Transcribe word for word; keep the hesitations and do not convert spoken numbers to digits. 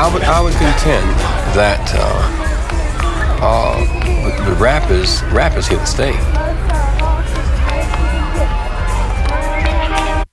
I would I would contend that uh, uh, the rappers rappers here to stay.